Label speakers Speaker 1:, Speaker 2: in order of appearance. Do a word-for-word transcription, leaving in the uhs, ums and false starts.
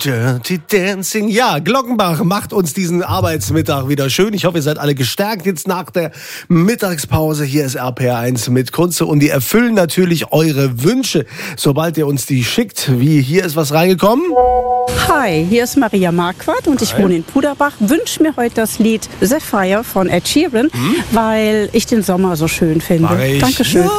Speaker 1: Dirty Dancing. Ja, Glockenbach macht uns diesen Arbeitsmittag wieder schön. Ich hoffe, ihr seid alle gestärkt jetzt nach der Mittagspause. Hier ist R P R eins mit Kunze und die erfüllen natürlich eure Wünsche, sobald ihr uns die schickt. Wie, hier ist was reingekommen.
Speaker 2: Hi, hier ist Maria Marquardt und ich
Speaker 1: Hi.
Speaker 2: wohne in Puderbach. Wünsche mir heute das Lied Sapphire von Ed Sheeran, hm? weil ich den Sommer so schön finde.
Speaker 1: Mach ich.
Speaker 2: Dankeschön.
Speaker 1: Ja.